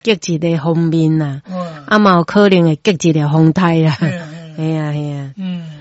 结一个方面啦，啊嘛有可能会结一个方胎啦，系啊系啊，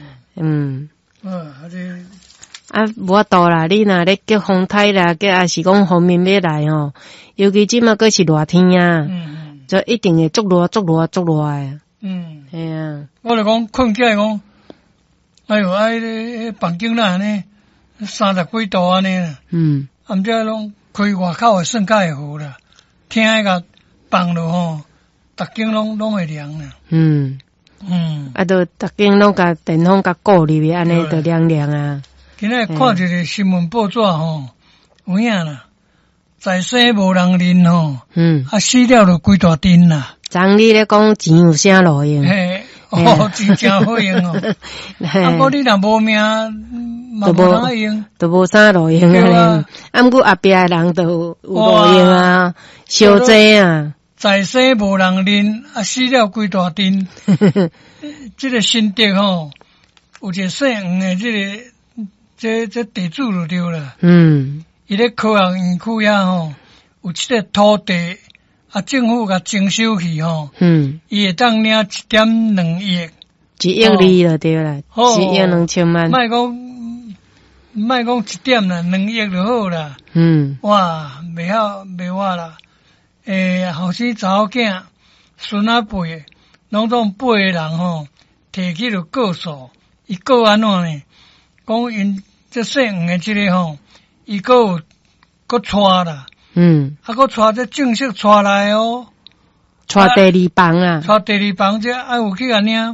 无法度啦，你若咧结风胎啦，结也是讲方面要来吼，尤其即马佫是热天啊，就一定会足热诶。系啊， 我就讲困起来讲，哎哟，迄房间啦安尼30几度安尼啦，毋则拢开外口会算较会好啦，听迄个放落吼，逐间拢会凉啦。啊，都逐间拢甲电风甲顾入去，安尼就凉凉啊。今仔看一个新闻报纸吼，有影啦，在生无人认吼，啊死了就规大阵啦。昨日咧讲钱有啥路用？嘿，钱真好用哦。啊，过你若无命，嘛无啥用，都无啥路用啊。啊，毋过后壁诶人都有路用啊，小济啊。在生无人认，啊死了规大阵。这个心得吼，有一个姓黄诶，这地主就对啦。伊咧科学园区遐吼，有即个土地，啊，政府甲征收去吼，伊会当领1.2亿，1亿2就对啦，1亿2000万。莫讲1点啦，2亿就好啦。哇，袂话啦。后生查某囝、孙仔辈，拢总8个人吼，提起就告诉，伊告安怎呢？讲因这姓黄诶即个吼，伊佫带啦，啊佫带这正式带来哦，带第2房啊，带第2房这啊有去甲领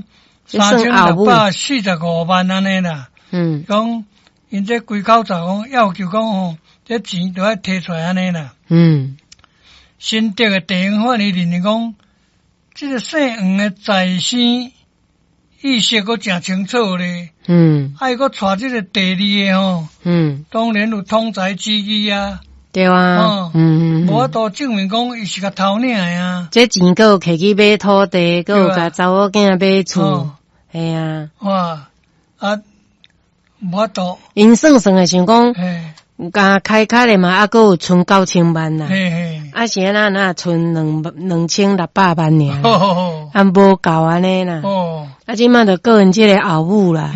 3645万安尼啦，讲因这规口罩讲要求讲吼，这钱都要摕出来安尼啦，新竹诶地方法院认为讲，这个姓黄诶财生意识佫诚清楚咧，还佫带这个第2个吼，当然有通财之意啊，对啊，无法度证明讲伊是甲偷领诶啊，这钱佫有摕去买土地，佫有甲查某囝买厝，系啊，哇啊，无法度，因算诶想讲，甲开诶嘛，啊佫有剩9000万啦，啊是安那剩2600万尔，啊无够安尼啦。啊，即马就个人即个后母啦，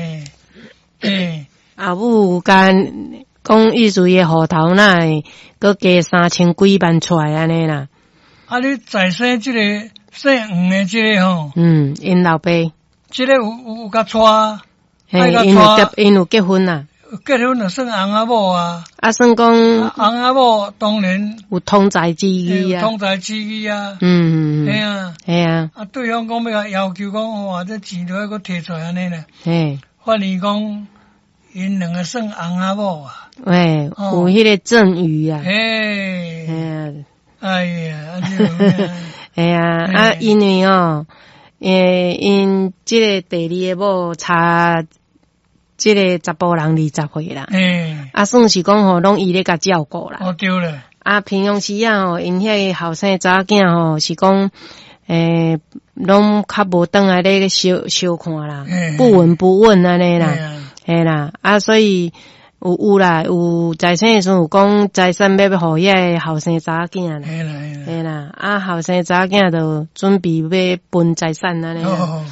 后母讲意思伊诶户头那会佫加3000几万出来安尼啦。啊，你在生即个姓黄诶即个吼，因老爸，即个有甲带，因有结婚啦。结婚就算翁仔某啊，啊算讲翁仔某当然有通财之意啊，通财之意啊，系啊，系啊，啊对方讲要求讲，哇，这钱都要佫摕出来安尼啦，法院讲因两个算翁仔某啊，喂，有迄个赠与啊，嘿，哎呀，哎呀，啊，因为哦，因即个第2个某差。即个查甫人20岁啦，啊，算是讲吼，拢伊咧甲照顾啦。哦，对了。啊，平常时啊吼，因遐个后生查囝吼，是讲，拢较无当来咧小看啦，不稳不稳安尼啦，嘿啦，啊，所以有啦，有财产的时候有讲财产要互遐个后生查囝啦，嘿啦，啊，后生查囝就准备要分财产安尼啦，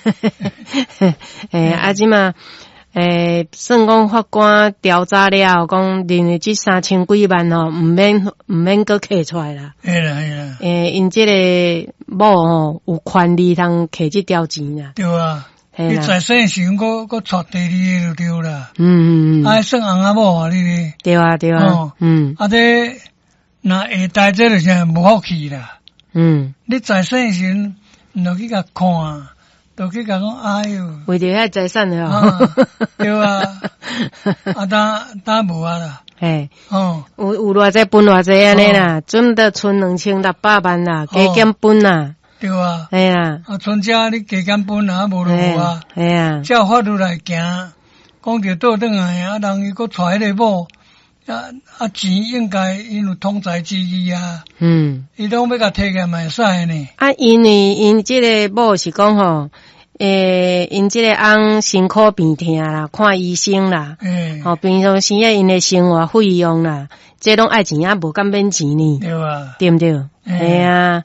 啊，即嘛。算讲法官调查了，讲认为这3000几万吼，唔免搁摕出来啦。系啦系啦。因这个某吼有权利通摕这条钱啦。对啊。你在生时佫带第2个就对啦。啊，算翁仔某啊，你。对啊对啊。啊这若下代这就是无福气啦。你在生时，就去甲看。都去甲讲，哎哟，为着遐财产了，对啊，啊，当无啊啦，嘿，有偌济分偌济安尼啦，准得存2600万啦，加减分啦，对啊，系啊，啊，存遮你加减分啊，无就无啊，系啊，照法律来行，讲着倒转来啊，人伊佫带迄个某，啊，钱应该因有通财之意啊，伊拢要甲摕起来嘛会使呢。啊，因为因即个某是讲吼。 因这个翁辛苦病痛啦，看医生啦，平常时因的生活费用啦，这拢爱钱啊，无敢免钱呢， 对吧？ 对不对？哎呀，